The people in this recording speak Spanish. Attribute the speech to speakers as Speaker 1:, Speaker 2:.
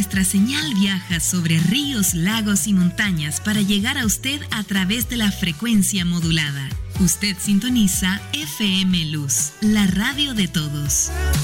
Speaker 1: nuestra señal viaja sobre ríos, lagos y montañas para llegar a usted a través de la frecuencia modulada. Usted sintoniza FM Luz, la radio de todos.